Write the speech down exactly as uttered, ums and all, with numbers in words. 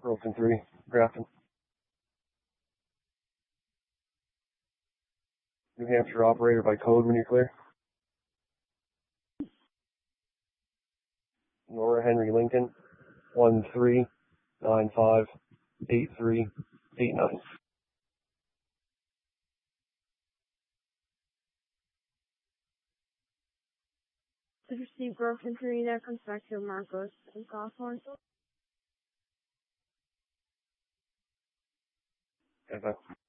Broken three, Grafton. New Hampshire operator by code when you're clear. Nora Henry Lincoln, one three nine five eight three eight nine. To receive growth injury that comes back to Marcos and Cawthorn. Okay.